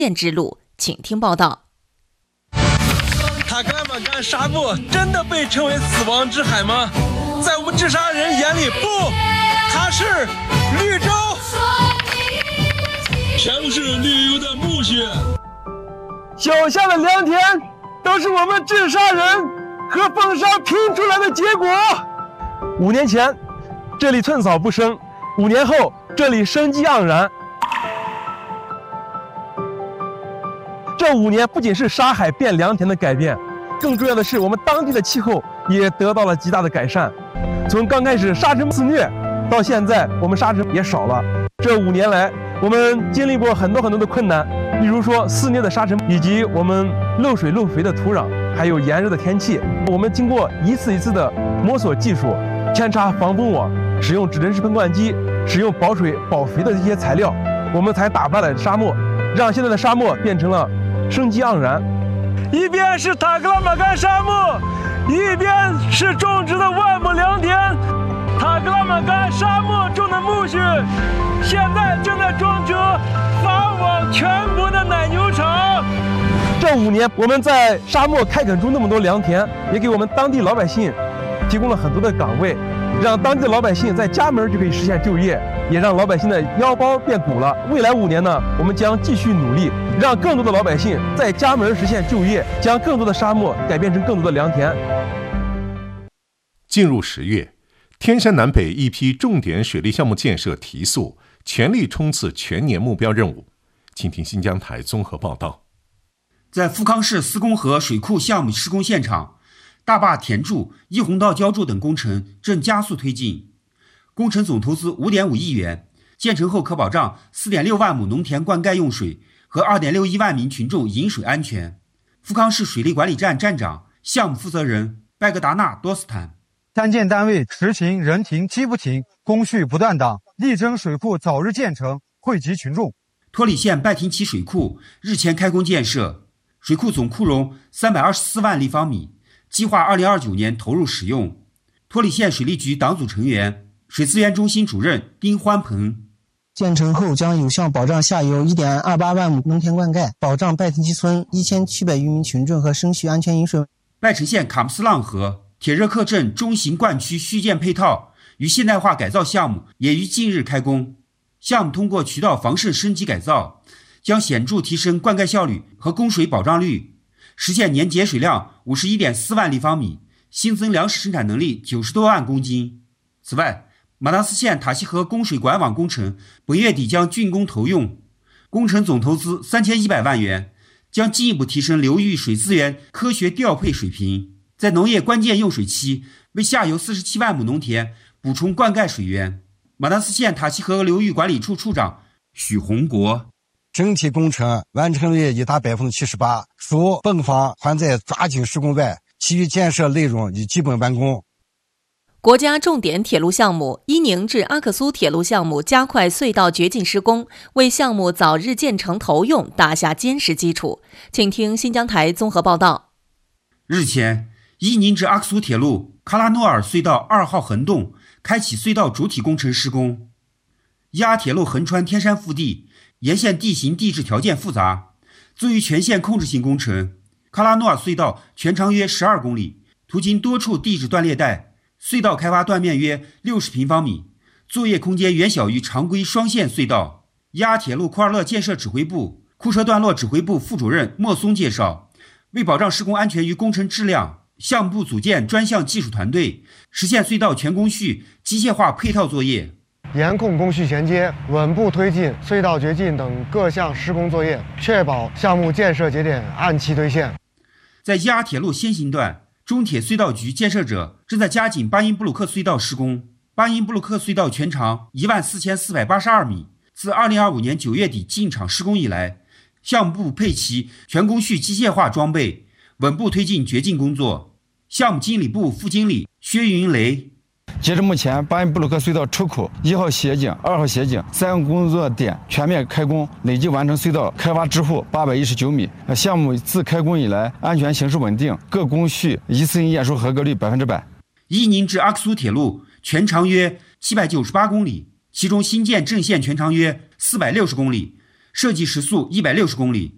线之路，请听报道。 塔克拉玛干沙漠真的被称为死亡之海吗？在我们治沙人眼里，不，它是绿洲， 全是绿油的木屑。 脚下的良田都是我们治沙人和风沙拼出来的结果。5年前，这里寸草不生；5年后，这里生机盎然。这5年不仅是沙海变良田的改变，更重要的是我们当地的气候也得到了极大的改善。从刚开始沙尘肆虐，到现在我们沙尘也少了。这5年来，我们经历过很多的困难，例如说肆虐的沙尘，以及我们漏水漏肥的土壤，还有炎热的天气。我们经过一次一次的摸索技术，扦插防风网，使用指针式喷灌机，使用保水保肥的这些材料，我们才打败了沙漠，让现在的沙漠变成了生机盎然。一边是塔克拉玛干沙漠，一边是种植的万亩良田。塔克拉玛干沙漠种的苜蓿，现在正在种植发往全国的奶牛场。这5年，我们在沙漠开垦出那么多良田，也给我们当地老百姓提供了很多的岗位，让当地的老百姓在家门就可以实现就业，也让老百姓的腰包变鼓了。未来5年呢，我们将继续努力，让更多的老百姓在家门实现就业，将更多的沙漠改变成更多的良田。 进入10月，天山南北一批重点水利项目建设提速，全力冲刺全年目标任务。请听新疆台综合报道。 在富康市思公河水库项目施工现场，大坝填筑、一洪道浇筑等工程正加速推进，工程总投资5.5亿元，建成后可保障4.6万亩农田灌溉用水和2.61万名群众饮水安全。富康市水利管理站站长、项目负责人拜格达纳多斯坦： 参建单位时停人停机不停，工序不断档，力争水库早日建成，惠及群众。 托里县拜亭旗水库日前开工建设，水库总库容324万立方米，计划2029年投入使用。托里县水利局党组成员、水资源中心主任丁欢鹏： 建成后将有效保障下游 1.28 万亩农田灌溉，保障拜亭旗村1700余名群众和生畜安全饮水。 拜城县卡木斯浪河铁热克镇中型灌区续建配套与现代化改造项目也于近日开工。项目通过渠道防渗升级改造，将显著提升灌溉效率和供水保障率，实现年节水量 51.4 万立方米，新增粮食生产能力90多万公斤。此外，马达斯县塔西河供水管网工程本月底将竣工投用，工程总投资3100万元，将进一步提升流域水资源科学调配水平，在农业关键用水期为下游47万亩农田补充灌溉水源。马达斯县塔西河流域管理处处长许洪国： 整体工程完成率已达 78%， 除泵房还在抓紧施工外，其余建设内容已基本完工。 国家重点铁路项目伊宁至阿克苏铁路项目加快隧道掘进施工，为项目早日建成投用打下坚实基础。请听新疆台综合报道。 日前，伊宁至阿克苏铁路喀拉诺尔隧道2号横洞开启隧道主体工程施工。伊阿铁路横穿天山腹地，沿线地形地质条件复杂，作为全线控制性工程，喀拉诺尔隧道全长约12公里，途经多处地质断裂带，隧道开发断面约60平方米，作业空间远小于常规双线隧道。伊阿铁路库尔勒建设指挥部库车段落指挥部副主任莫松介绍，为保障施工安全与工程质量，项目部组建专项技术团队，实现隧道全工序机械化配套作业， 严控工序衔接，稳步推进隧道掘进等各项施工作业，确保项目建设节点按期兑现。 在伊阿铁路先行段，中铁隧道局建设者正在加紧巴音布鲁克隧道施工。巴音布鲁克隧道全长14482米，自2025年9月底进场施工以来，项目部配齐全工序机械化装备，稳步推进掘进工作。项目经理部副经理薛云雷： 截至目前，巴音布鲁克隧道出口1号斜井、2号斜井3个工作点全面开工，累计完成隧道开挖支护819米。项目自开工以来，安全形势稳定，各工序一次性验收合格率100%。 伊宁至阿克苏铁路全长约798公里，其中新建正线全长约460公里，设计时速160公里，